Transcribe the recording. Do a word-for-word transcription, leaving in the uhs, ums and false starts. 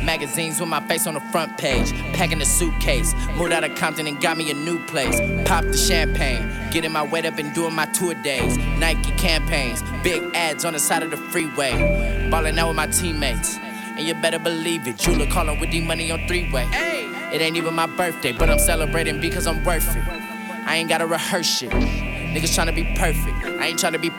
magazines with my face on the front page. Packing a suitcase, moved out of Compton and got me a new place. Pop the champagne, getting my weight up and doing my tour days. Nike campaigns, big ads on the side of the freeway. Ballin' out with my teammates, and you better believe it. Jula callin' with D-Money on three-way. It ain't even my birthday, but I'm celebrating because I'm worth it. I ain't gotta rehearse shit. Niggas tryna be perfect, I ain't tryna be